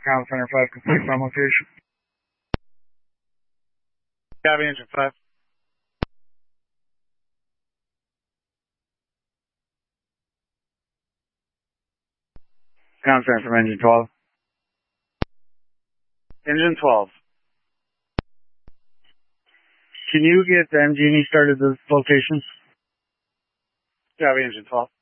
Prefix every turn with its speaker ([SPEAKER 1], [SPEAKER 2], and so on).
[SPEAKER 1] Comm Center 5, complete from location.
[SPEAKER 2] Copy, engine 5.
[SPEAKER 1] Comm Center from engine 12.
[SPEAKER 2] Engine 12.
[SPEAKER 1] Can you get the MG&E started at this location?
[SPEAKER 2] Copy, engine 12.